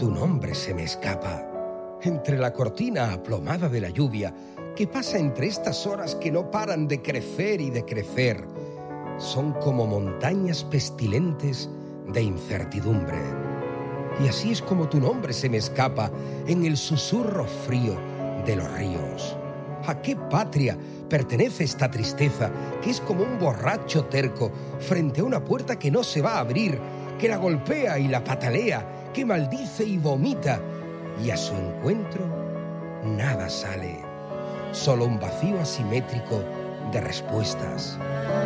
Tu nombre se me escapa, entre la cortina aplomada de la lluvia que pasa entre estas horas que no paran de crecer y de crecer. Son como montañas pestilentes de incertidumbre. Y así es como tu nombre se me escapa en el susurro frío de los ríos. ¿A qué patria pertenece esta tristeza que es como un borracho terco frente a una puerta que no se va a abrir, que la golpea y la patalea, que maldice y vomita, y a su encuentro nada sale, solo un vacío asimétrico de respuestas?